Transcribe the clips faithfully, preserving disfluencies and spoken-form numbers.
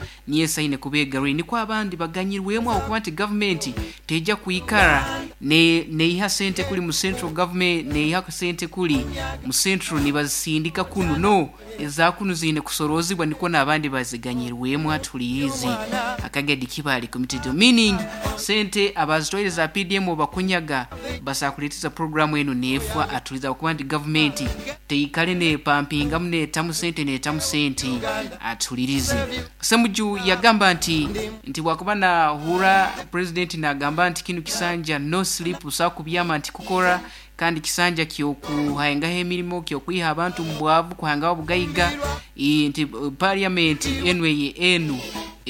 niye saine kubegarwe ni kwa abandi baganyirwemo okuba nti government teja kuikara ne neiha sente kuli mu central government neiha sente kuli mu central ni bazindika kunu no eza kunu zine kusorozibwa niko nabandi baziganyirwemo atuliyizi akagedi kibali committed meaning sente abazitoire za P D M bakunyaga basakuletiza program eno nefwa atuliza okuba nti government teikale ne pampinga mune tamu sente ne tamu sente atulirize Semuju yagamba nti nti wakubana hura president na gamba nti kinu kisanja no sleep usakubyama nti kukora kandi kisanja kyokuhayenga emirimo kyokwiha abantu mbwavu kuhanga obugayiga nti parliament enwe enu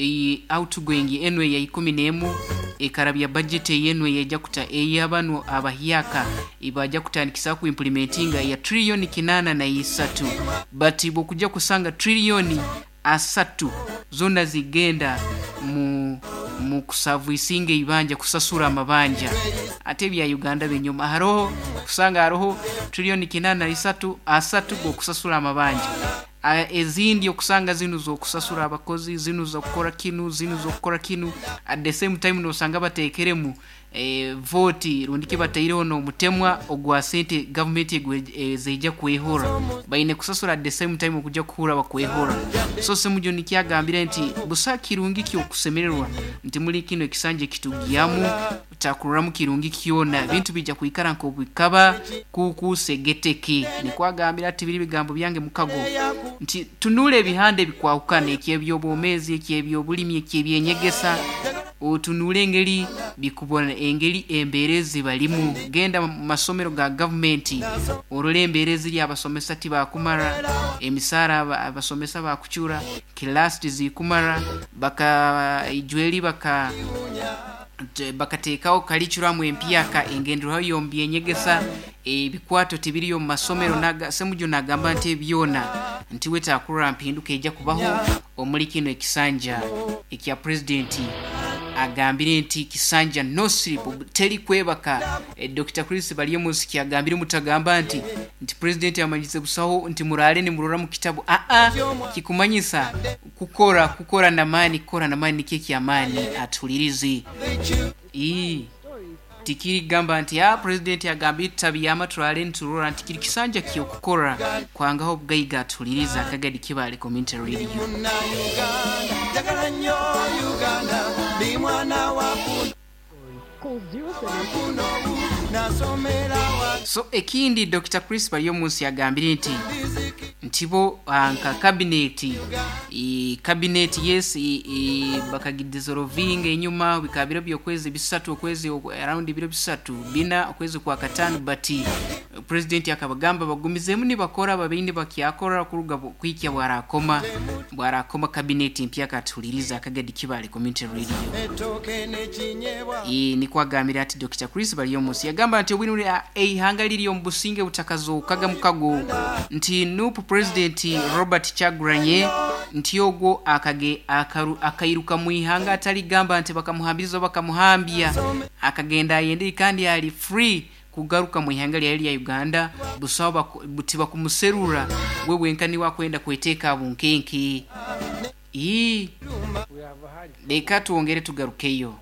e outgoing enwe ya ikumi n'emu ekarabya budget yenwe yajja kuta eyabanu abahiyaka ibajja kutandikisa ku implementing ya trillion kinana na isatu but bokujja kusanga trillion asatu zona zigenda mu mu kusavuisinga ibanja kusasura amabanja ate bya Uganda benyoma haro kusanga haro trillion kinana isatu asatu go kusasura amabanja Uh, ezindi okusanga zinu zo kusasura abakozi zinu zo kukora kinu zinu zo kukora kinu at the same time no sanga batekeremu eh, vote rundiki batayiro no mutemwa ogwa sente government e, zeija kwehora baine kusasura at the same time okujja kuhura bakwehora so Semuju nikyagambira nti busa kirungi kyo kusemererwa nti muri kino ekisanje kitugiyamu takuramu kirungi kiona bintu bija kuikara nko bikaba kuku segeteke ni kwagambira ati biri bigambo byange mukago nti tunule bihande bikwawukana ekyebyoboomezi ekyebyobulimi ekyebyenyegesa otunule engeri bikubona engeri emberezi balimu genda masomero ga government orole emberezi lya abasomesa tiba kumara emisara abasomesa bakuchura class zikumara baka ijweli baka bakatekao kalichuramu empiyaka engendero yombi enyegesa ebikwato tibiriyo mu masomero naga Semuju nagamba nti byona nti weta akura mpinduka ejja kubaho omuli kino ekisanja ekya president agambire nti kisanja no sleep teli kwebaka e, Doctor Chris Balyemusi kyagambire mutagamba nti nti president amanyize busaho nti murale ni murora mu kitabu a a kikumanyisa kukora kukora na mani kora na mani keki amani atulirizi i tikiri gamba nti ya president agambye tabiyama turale nturora nti kiri kisanja kiyo kukora kwanga ho bgayiga atuliriza akagadi kibale commentary radio so ekindi Doctor Chris Balyemusi agambire nti ntibo anka cabinet i cabinet yes i bakagidizorovinga enyuma bikabira byokwezi bisatu okwezi around biro bisatu bina okwezi kwa katanu but president yakabagamba bagumizemu ni bakora babindi bakyakora kuruga kwikya bwarakoma bwarakoma cabinet mpya katuliriza akagadi kibale commentary radio i ni kwagamira ati Doctor Chris Balyemusi yagamba ati obwinuri e hangaliri ombusinge utakazo kaga mukago nti nupu president Robert Kyagulanyi nti ogwo akage akaru akairuka muihanga atali gamba nti bakamuhambizo bakamuhambia akagenda yende kandi ali free kugaruka muihanga lya ya Uganda busaba butiba kumuserura wewe nkani wakwenda kweteka abunkenki ii deka tuongere tugarukeyo.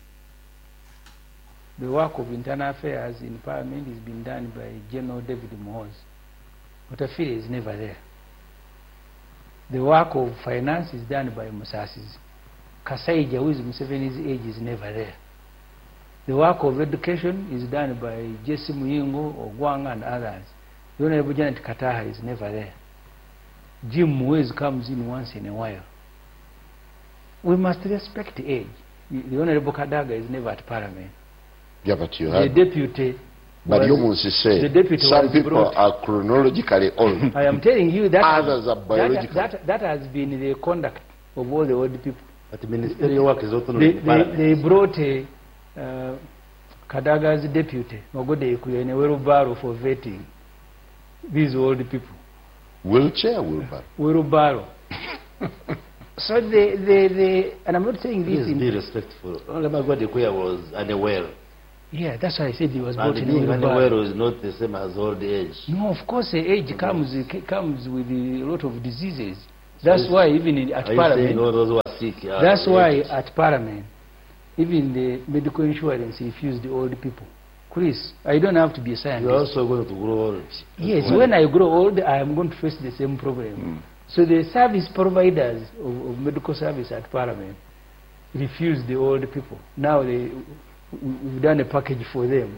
The work of internal affairs in Parliament is being done by General David Mohoz. But I feel is never there. The work of finance is done by Musasi's. Kasaija, who is Museveni's age, is never there. The work of education is done by Jesse Muyingo, Ogwanga, and others. The Honorable Janet Kataha is never there. Jim Muez comes in once in a while. We must respect age. The Honorable Kadaga is never at Parliament. Yeah, but you the have... deputy... But you must say, the deputy some people brought. are chronologically old. I am telling you that others are biological. That, that, that has been the conduct of all the old people. But the ministerial work is also They, they, they brought a uh, Kadaga's deputy, Mogode in a wheelbarrow for vetting these old people. Wheelchair wheelbarrow. Wheelbarrow. So they, they, they, and I'm not saying this. Please in be respectful. Magode was unaware. Yeah, that's why I said he was And brought in being a unaware is not the same as old age. No, of course, the age comes comes with a lot of diseases. That's why even in, at Are you saying Parliament, all those who are sick? Are that's why aged? at Parliament, even the medical insurance refused the old people. Chris, I don't have to be a scientist. You're also going to grow old. Yes, when I grow old, I am going to face the same problem. Mm. So the service providers of, of medical service at Parliament refused the old people. Now they, we've done a package for them.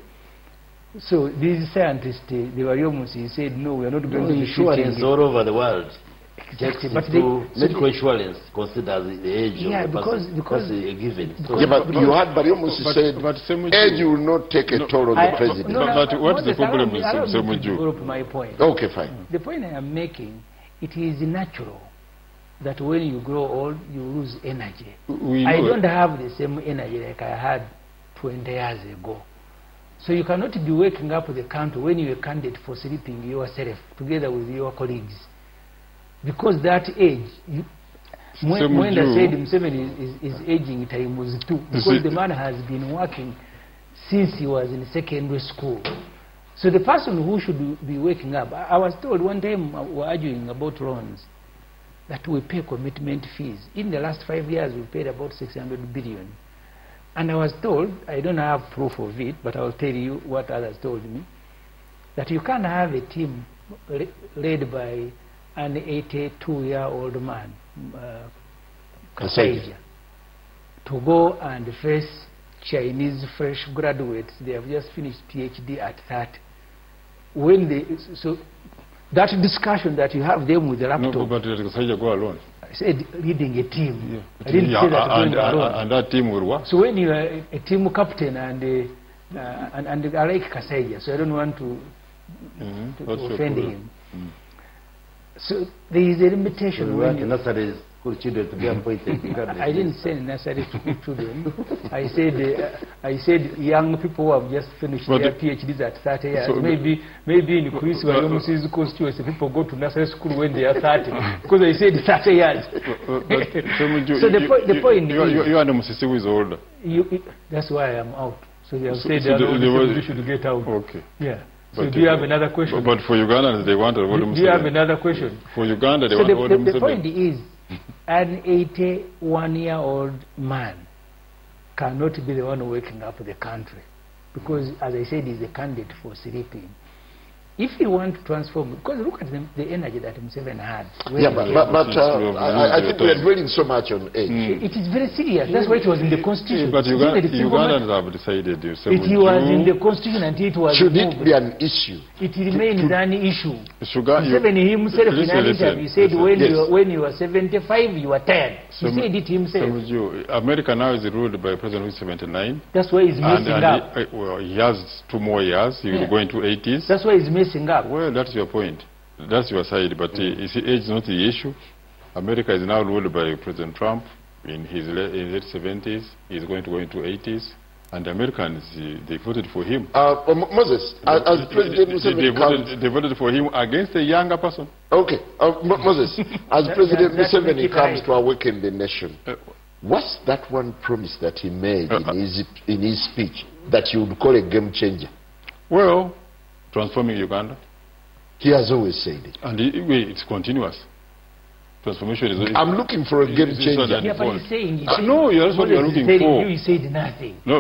So these scientists, uh, they were almost said, no, we are not going No, to be insurance treating all over the world. Exactly, But but they, medical insurance considers the age Yeah, of the because- person. because- That's a given. So Yeah, but you had Bariomusi But- said but Semuju- age will not take a No, toll on I- the president. no, no, But- but what is the Moses, allow problem me- with allow me to Semuju? develop my point. Okay, fine. The point I am making, it is natural that when you grow old, you lose energy. We I know- don't have the same energy like I had twenty years ago. So you cannot be waking up the country when you are a candidate for sleeping yourself together with your colleagues. Because that age, you, when, Semuju- when they said Museveni is, is, is aging times two, because see- the man has been working since he was in secondary school. So the person who should be waking up, I, I was told one time uh, we were arguing about loans, that we pay commitment fees. In the last five years, we paid about six hundred billion. And I was told, I don't have proof of it, but I will tell you what others told me, that you can't have a team le led by an eighty-two-year-old man, uh, Kasaija, to go and face Chinese fresh graduates. They have just finished PhD at thirty. When they, so that discussion that you have them with the laptop, No, but let Kasaija go alone. I said leading a team. Yeah. I didn't Yeah, say that and, going alone. and, and that team will work. So when you are a, a team captain and, uh, uh, and, and I like Kasaija, so I don't want to, Mhm. to, That's to your offend problem. him. Mm. So there is a limitation we when want you, nursery school children to be appointed. I didn't say necessary school children. I said uh, I said young people who have just finished But their the- PhDs at thirty years. So maybe maybe in Chris but- Wayomusi's constituency, people go to nursery school when they are thirty because I said thirty years. Uh, but Semuju, So the you- po- the you- point you, is- you, you and Musisi who is older. You, it, that's why I am out. So they have So- said so that the- all the the was- you should get out. Okay. Yeah. So But do you uh, have another question? But, but for Ugandans, they want a do, volume do you have seven. another question? For Uganda, they So want the, volume the, the seven. point is, an eighty-one-year-old man cannot be the one waking up the country, because, as I said, he's a candidate for sleeping. If you want to transform, because look at the, the energy that Museveni had. when Yeah, he but, came. but, but Since uh, we have I, I used think the we are time. dwelling so much on age. Mm. It is very serious. That's why it was in the constitution. But It's Uga in the civil Ugandans matter. have decided. You say It was in the constitution until it was Should removed. it be an issue? It remains an issue. Sugar, you, Museveni himself in listen, an listen, interview said listen. when, Yes. you, when you were seventy-five, you were tired. He Some- said it himself. Semuju, America now is ruled by a president who is seventy-nine. That's why he's And, messing and up. he, uh, well, he has two more years. He Yeah. will go into eighties. That's why he's messing up. Well, that's your point. That's your side. But uh, you see, age is not the issue. America is now ruled by President Trump in his la- in late seventies. He's going to go into eighties. And the Americans, uh, they voted for him. Uh, uh, Mo- Moses, as, as President they, Museveni they, comes... voted, they voted for him against a younger person. Okay, uh, Mo- Moses, as That- President that- that make Museveni it comes right. to awaken the nation, Uh, what's that one promise that he made Uh, uh, in, his, in his speech that you would call a game changer? well, transforming Uganda. He has always said it. And it, it- it's continuous. Transformation is... I'm looking for a game It's- it's changer. not Yeah, an- but he's saying... He Uh, said- no, that's what Moses you're is looking telling for. You, he said nothing. No,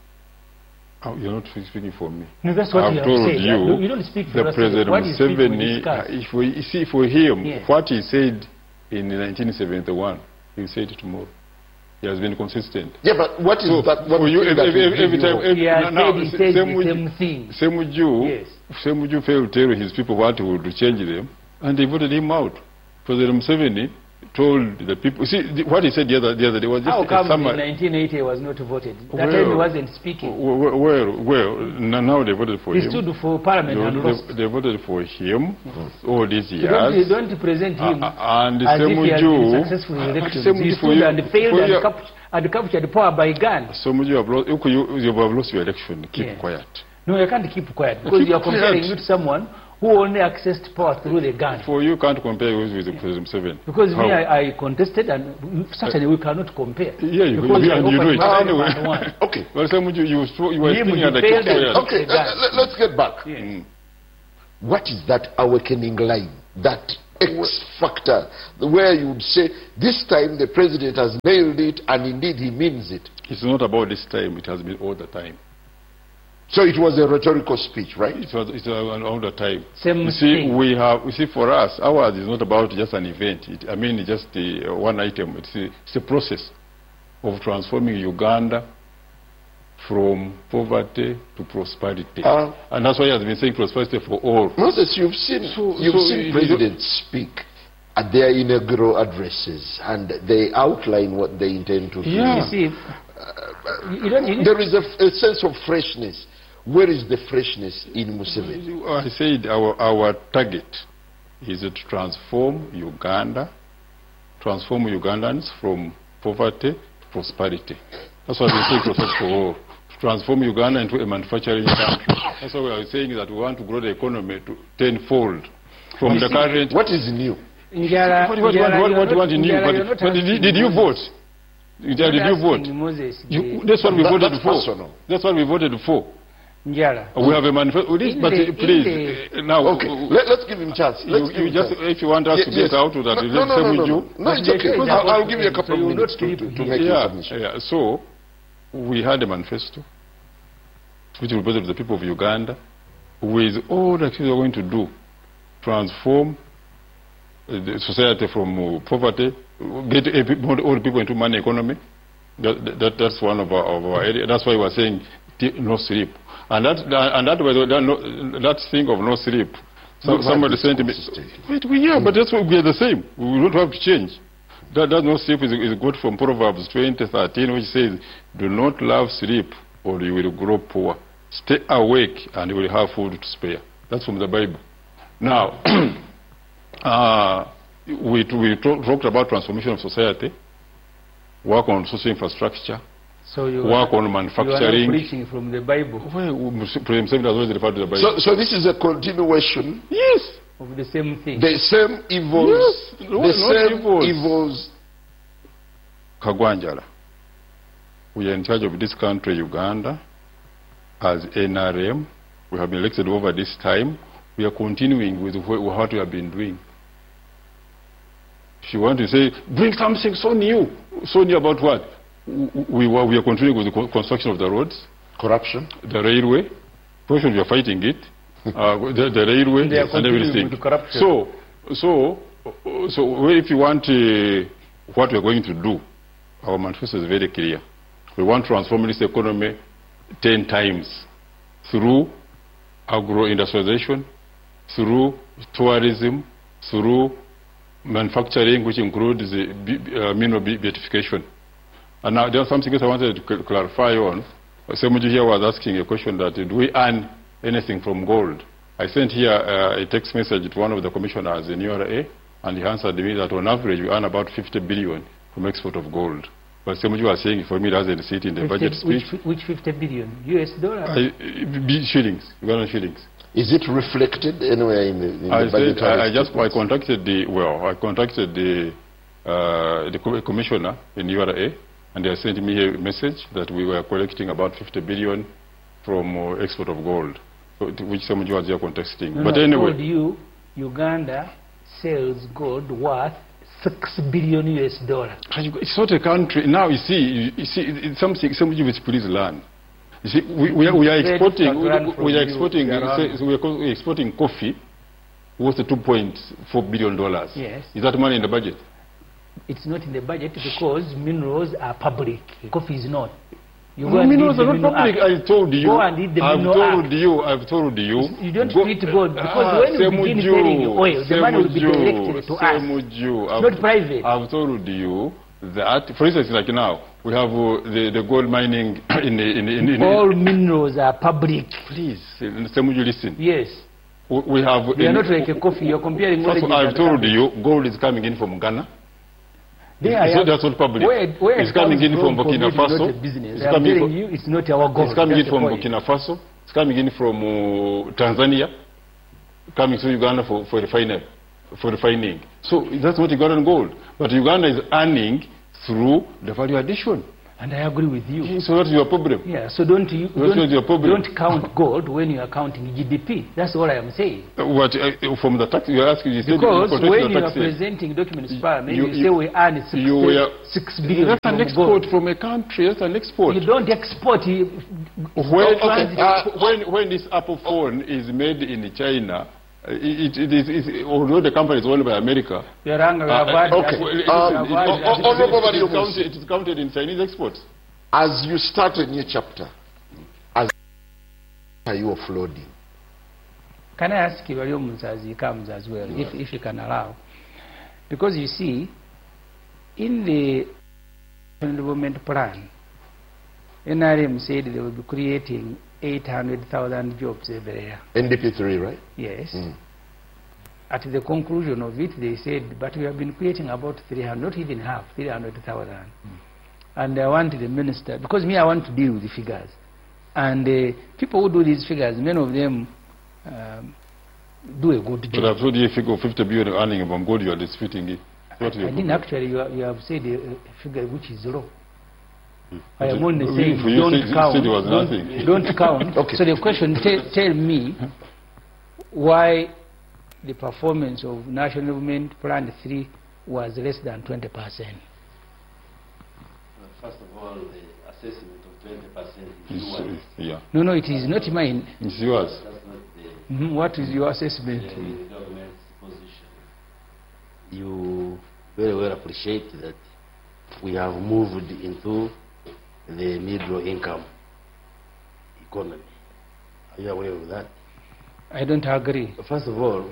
uh, oh, you're not speaking for me. No, that's what I've you have told said. you, No, you don't speak for the us. President What you speak, we Museveni, discuss. uh, if we you see for him, Yes. what he said in nineteen seventy-one, he said it tomorrow. He has been consistent. Yeah, but what is So, that one for you, thing every, that will every, every give you time, hope? every, He has now, said he s- said same the with same you- thing. Same with you, Yes. same with you failed to tell his people what he would change them, and they voted him out. President Museveni told the people, see, the, what he said the other, the other day was just How a come in summary. nineteen eighty he was not voted? That Well, time he wasn't speaking. Well, well, well, n- now they voted for He him. stood for parliament and They, lost. they, they voted for him all these You don't, you years. don't present him Uh, uh, and as if he has been Semuju- successfully uh, elected. Semuju He for stood you- and failed for and, you- cap- and captured power by gun. Some of you have lost, you, you, you have lost your election. Keep Yeah. quiet. No, you can't keep quiet because Keep you are comparing quiet. you to someone who only accessed power through the gun. For you, can't compare with, with President Museveni. Because How? me, I, I contested, and certainly we cannot compare. Yeah, you, Because you, I and you do offered it. my Anyway. and won. Okay, Well, Semuju, you, you, you were Him, speaking you at the failed keep and- quiet. okay, Okay, uh, let, let's get back. Yes. Mm. What is that awakening line that X factor where you would say, this time the president has nailed it and indeed he means it? It's not about this time, it has been all the time. So it was a rhetorical speech, right? It was it's all the time. Same you see, thing. we have, you see, for us, ours is not about just an event. It, I mean, just the, uh, one item. It's a, it's a process of transforming Uganda from poverty to prosperity. Uh, and that's why he has been saying prosperity for all. Moses, you've seen, So- you've so seen you- presidents speak at their inaugural addresses, and they outline what they intend to do. Yeah. You see, you don't, you, There is a, a sense of freshness. Where is the freshness in Museveni? I said our, our target is to transform Uganda, transform Ugandans from poverty to prosperity. That's why we say prosperity for all. Transform Uganda into a manufacturing country. That's why we are saying that we want to grow the economy to tenfold from You the see, current. What is new? Njala, What, what, Njala, what, what, what you're you want not- in you? Njala, But, you're not but did, asking did you vote? Moses. Did, You're did not you vote? asking Moses, You, the- that's what we That- voted that's for. personal. That's what we voted for. Njala. We have a manifesto. In But the- uh, please, in uh, now, Okay, uh, let, let's give him chance. Let's you, give you him just, chance. if you want us Ye- to yes. get out of that, No, let's no, no, say no, with no, you. no. No, it's But okay. they say I'll, I'll that give you a so couple you of will minutes not to, sleep to, to here. make your Yeah, submission. yeah. So, we had a manifesto which represented the people of Uganda with all the things we are going to do. Transform uh, the society from uh, poverty, get uh, people- all people into money economy. That, that, that's one of our, of our area. That's why we are saying t- no sleep. And that, and that, by the way, that, no, that thing of no sleep, so, We've had somebody this sent me, conversation. wait, we, yeah, but that's what we are the same. We don't have to change. That, that no sleep is, is good from Proverbs twenty thirteen, which says, do not love sleep or you will grow poor. Stay awake and you will have food to spare. That's from the Bible. Now, uh, we, we talk, talked about transformation of society, work on social infrastructure, So you work are, on you are manufacturing. not preaching from the Bible Well, President Museveni has always referred to the Bible. So, so this is a continuation. yes. of the same thing. The same evils, Yes. No, the not same evils. evils. Kagwanjala, we are in charge of this country, Uganda, as N R M. We have been elected over this time. We are continuing with wh- what we have been doing. If you want to say, bring something so new, so new about what? W- We, were- we are continuing with the co- construction of the roads, Corruption. the railway. Fortunately, we are fighting it. Uh, the, the railway They are and continuing everything. with corruption. So, so, so well, if you want uh, what we are going to do, our manifesto is very clear. We want to transform this economy ten times through agro-industrialization, through tourism, through manufacturing, which includes uh, be- uh, mineral be- beatification. And now there's something else I wanted to cl- clarify on. Somebody here was asking a question that uh, do we earn anything from gold? I sent here uh, a text message to one of the commissioners in U R A, and he answered me that on average we earn about fifty billion from export of gold. But somebody was saying for me it doesn't sit in the budget which, speech. which fifty billion U S dollars? I, b- shillings, Ugandan shillings. Is it reflected anywhere in the, in I the said, budgetary I, I just I statements? contacted the well, I contacted the uh, the co- commissioner in U R A, and they sent me a message that we were collecting about fifty billion from uh, export of gold, so, to which somebody was here contesting. No, but no, I anyway, told you, Uganda sells gold worth six billion U S dollars. it's not a country. Now you see, you, you see, it's something somebody which please learn. You see, we, we, are, we are Trade exporting, we, background from we are you, exporting, Garang. say, so we are co- exporting coffee worth two point four billion dollars. Yes. Is that money in the budget? It's not in the budget because minerals are public. Coffee is not. You go No, and minerals read the are not Mineral public. Act. I told you. Go and read the I've Mineral told Act. you. I've told you. You don't Go- treat gold because Ah, when you begin Semuju, selling your oil, the money will be Semuju, directed to us. Semuju. It's not private. I've told you that, for instance, like now, we have uh, the, the gold mining in the... In, in, in, All minerals are public. Please, Semuju, listen. Yes. We we have... They are in- not like a coffee. You're comparing First of oranges all, I've and told coffee. you, gold is coming in from Ghana. They It's are- not, that's not public. Where, where it's it coming comes in from for Burkina me, it's Faso. Not a business. It's I'm coming telling from- you, it's not our gold. It's coming That's in from the point. Burkina Faso. It's coming in from uh, Tanzania. Coming to Uganda for, for, refining, for refining. So that's not Ugandan gold. But Uganda is earning through the value addition. And I agree with you. So what's your problem? Yeah, so don't you What don't, is your problem? don't count gold when you are counting G D P. That's all I am saying. Uh, What, uh, from the tax, you're asking, you said Because you protect when your you are taxes. presenting documents, Parliament, you- you, you- say we earn six, you were- six billion That's an from export gold. from a country, that's an export. You don't export. You, When, transit- uh, when, when this Apple phone is made in China, uh, it, it is, it's- although the company is owned by America, You're wrong, uh, I've heard uh, that. well, it is- Um, it is- oh, oh, it is- Honorable it is Bariomusi. counted- it is counted in Chinese exports. As you start a new chapter, as are you offloading? Can I ask you, Mario Musazi comes as well, if, if you can allow? Because you see, in the development plan, N R M said they will be creating eight hundred thousand jobs every year. N D P three, right? Yes. Mm. At the conclusion of it, they said, but we have been creating about three hundred, not even half, three hundred thousand. Mm. And I want the minister, because me, I want to deal with the figures. And uh, people who do these figures, many of them um, do a good But job. I've told you a figure of fifty billion earning from gold, you are disputing it. What is I your didn't problem? actually, you, have- you have said a, a figure which is low. I But am it- only we- saying for you don't said- you count. said it was don't, nothing. don't count. Okay. So the question, tell, tell me why the performance of National Development Plan three was less than twenty percent. First of all, the assessment of twenty percent is It's- yours. yeah, No, no, it is not mine. it's yours. That's not the, Mhm, What is your assessment? the government's position. You very well appreciate that we have moved into the middle income economy. Are you aware of that? I don't agree. First of all,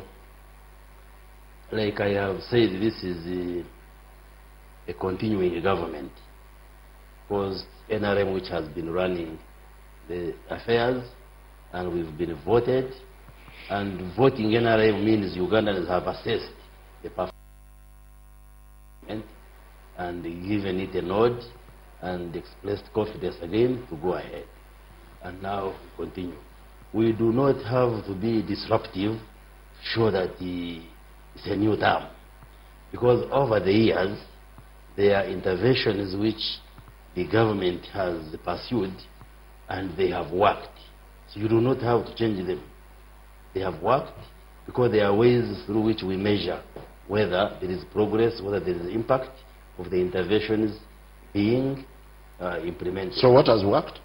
like I have said, this is a, a continuing government, because N R M, which has been running the affairs, and we've been voted, and voting N R M means Ugandans have assessed the performance and given it a nod and expressed confidence again to go ahead. And now we continue. We do not have to be disruptive, sure that the, it's a new term. Because over the years, there are interventions which the government has pursued and they have worked. So you do not have to change them. They have worked because there are ways through which we measure whether there is progress, whether there is impact of the interventions being uh, implemented. So what has worked?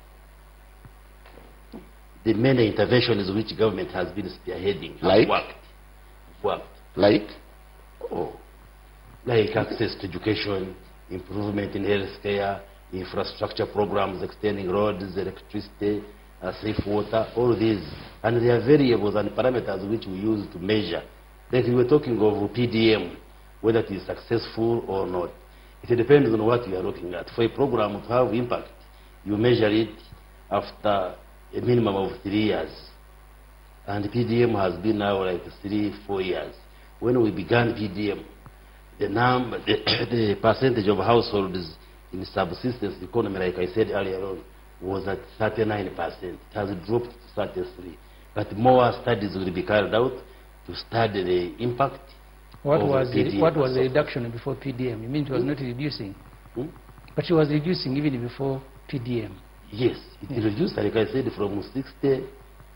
The many interventions which government has been spearheading have Like? worked. Worked. Like? Oh, like access to education, improvement in health care, infrastructure programs, extending roads, electricity, uh, safe water, all these. And there are variables and parameters which we use to measure. Like we were talking of P D M, whether it is successful or not. It depends on what you are looking at. For a program to have impact, you measure it after a minimum of three years. And P D M has been now like three, four years. When we began P D M, the number, the, the percentage of households in subsistence economy, like I said earlier on, was at thirty-nine percent. It has dropped to thirty-three. But more studies will be carried out to study the impact. What of was, P D the, M what was the and so forth. reduction before P D M? You mean it was not reducing? Hmm? But it was reducing even before P D M. Yes, it Yeah. reduced, like I said, from sixty-eight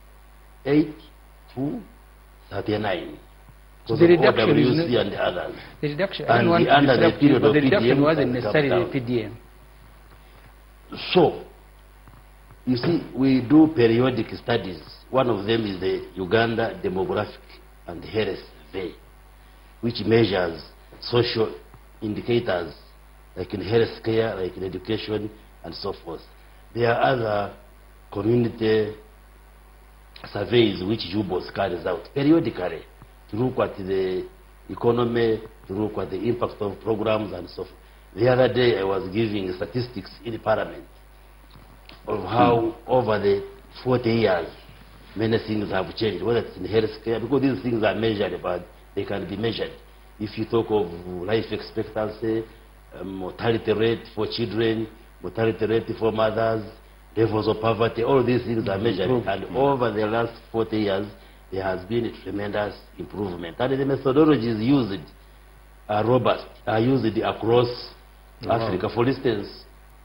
to thirty-nine. So Because the of reduction is O W C not- and the others. The reduction, I And don't want the- to under the disrupt you, period but of the P D M reduction wasn't has come necessarily down. P D M. So, you see, we do periodic studies. One of them is the Uganda Demographic and Health Survey, which measures social indicators like in health care, like in education, and so forth. There are other community surveys which U B O S carries out periodically to look at the economy, to look at the impact of programs and so forth. The other day I was giving statistics in Parliament of how over the forty years many things have changed, whether it's in health care, because these things are measured, but they can be measured. If you talk of life expectancy, uh, mortality rate for children, mortality rate for mothers, levels of poverty, all these things are measured. And over the last forty years, there has been a tremendous improvement. And the methodologies used are robust, are used across Africa. For instance,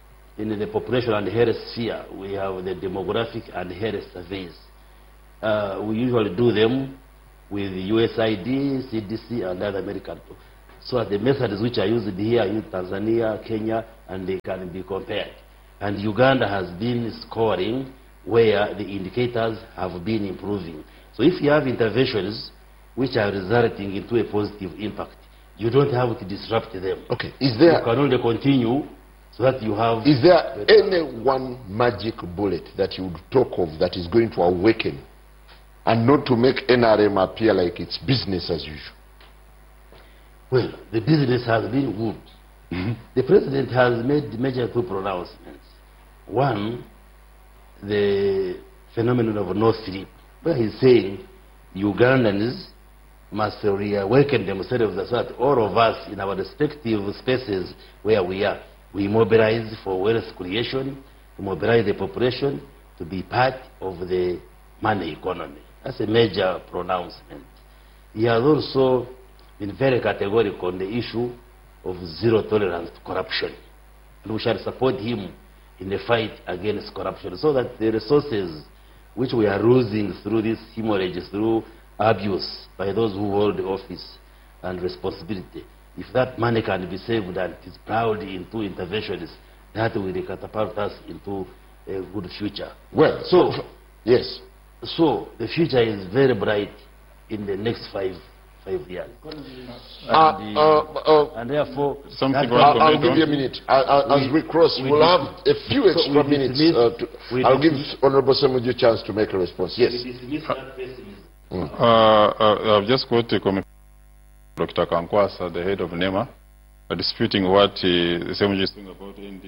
in the population and health sphere, we have the demographic and health surveys. Uh, we usually do them with U S I D, C D C, and other American. So the methods which are used here are used Tanzania, Kenya, and they can be compared. And Uganda has been scoring where the indicators have been improving. So if you have interventions which are resulting into a positive impact, you don't have to disrupt them. Okay. Is there, you can only continue so that you have... Is there any one magic bullet that you would talk of that is going to awaken and not to make N R M appear like it's business as usual? Well, the business has been good. Mm-hmm. The president has made major two pronouncements. One, the phenomenon of North Slip, where he's saying Ugandans must reawaken themselves so that all of us in our respective spaces where we are, we mobilize for wealth creation, to mobilize the population to be part of the money economy. That's a major pronouncement. He has also been very categorical on the issue of zero tolerance to corruption. And we shall support him in the fight against corruption so that the resources which we are losing through this hemorrhage, through abuse by those who hold office and responsibility, if that money can be saved and is plowed into interventions, that will catapult us into a good future. Well, so yes. So the future is very bright in the next five five years. Uh, and, uh, uh, and therefore, something I'll, I'll give you a minute. I, I, we, as we cross, we we'll have a few extra so minutes. Dismiss, uh, to, I'll give Honorable Samuel a chance to make a response. Yes. Mm. Uh, uh, I've just got to comment. Doctor Kankwasa, the head of NEMA, uh, disputing what uh, Samuel is saying about N D P.